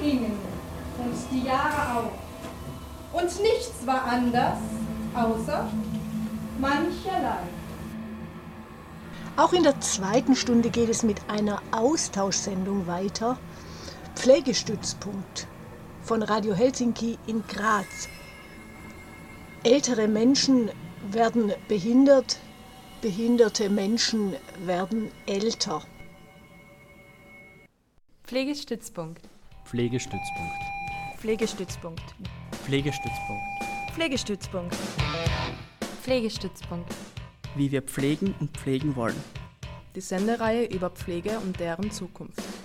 vergingen und die Jahre auch. Und nichts war anders, außer mancherlei. Auch in der zweiten Stunde geht es mit einer Austauschsendung weiter. Pflegestützpunkt von Radio Helsinki in Graz. Ältere Menschen werden behindert, behinderte Menschen werden älter. Pflegestützpunkt. Pflegestützpunkt. Pflegestützpunkt. Pflegestützpunkt. Pflegestützpunkt. Pflegestützpunkt. Wie wir pflegen und pflegen wollen. Die Sendereihe über Pflege und deren Zukunft.